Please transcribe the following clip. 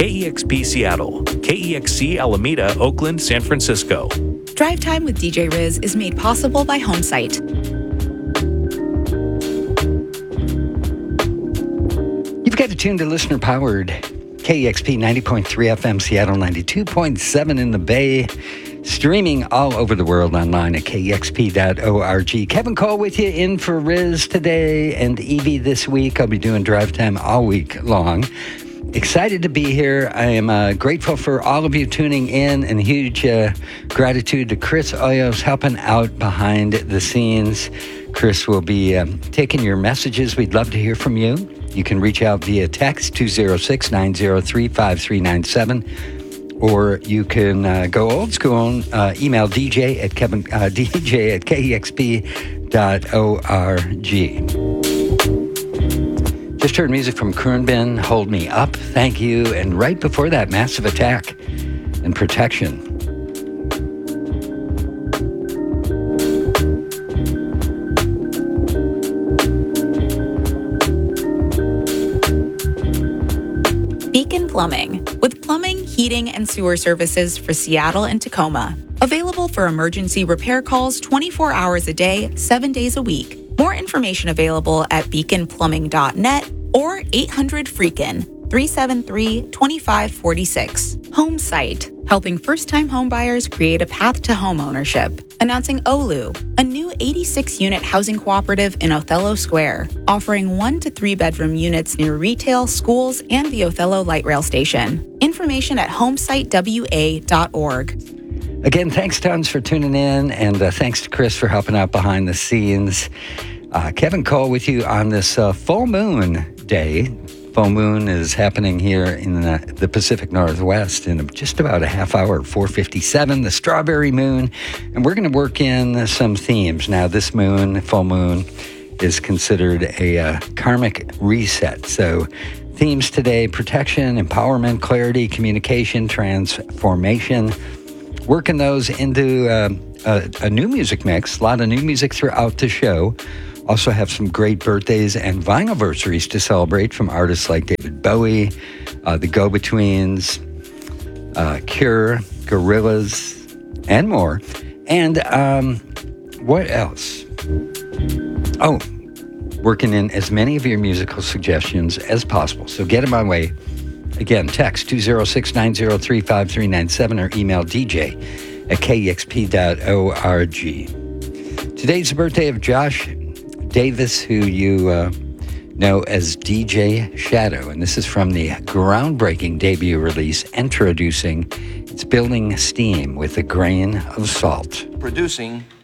KEXP Seattle, KEXC Alameda, Oakland, San Francisco. Drive Time with DJ Riz is made possible by Homesite. You've got to tune to listener-powered KEXP 90.3 FM, Seattle 92.7 in the Bay, streaming all over the world online at kexp.org. Kevin Cole with you in for Riz today and Evie this week. I'll be doing Drive Time all week long. Excited to be here. I am grateful for all of you tuning in, and huge gratitude to Chris Oyos helping out behind the scenes. Chris will be taking your messages. We'd love to hear from you. You can reach out via text 206-903-5397, or you can go old school, email DJ at kexp.org. Just heard music from Khruangbin, Hold Me Up, thank you, and right before that, Massive Attack and Protection. Beacon Plumbing, with plumbing, heating, and sewer services for Seattle and Tacoma. Available for emergency repair calls 24 hours a day, 7 days a week. More information available at beaconplumbing.net or 800-FREAKIN, 373-2546. Homesite, helping first-time homebuyers create a path to homeownership. Announcing Olu, a new 86-unit housing cooperative in Othello Square, offering 1 to 3 bedroom units near retail, schools, and the Othello Light Rail Station. Information at homesitewa.org. Again, thanks tons for tuning in, and thanks to Chris for helping out behind the scenes. Kevin Cole with you on this full moon day. Full moon is happening here in the Pacific Northwest in just about a half hour, 4:57, the strawberry moon. And we're going to work in some themes. Now, this moon, full moon, is considered a karmic reset. So themes today: protection, empowerment, clarity, communication, transformation. Working those into a new music mix, a lot of new music throughout the show. Also have some great birthdays and vinyl-versaries to celebrate from artists like David Bowie, the Go-Betweens, Cure, Gorillaz, and more. And what else? Oh, working in as many of your musical suggestions as possible. So get them my way. Again, text 206-903-5397 or email DJ at kexp.org. Today's the birthday of Josh Davis, who you know as DJ Shadow, and this is from the groundbreaking debut release, Introducing. It's Building Steam with a Grain of Salt. Producing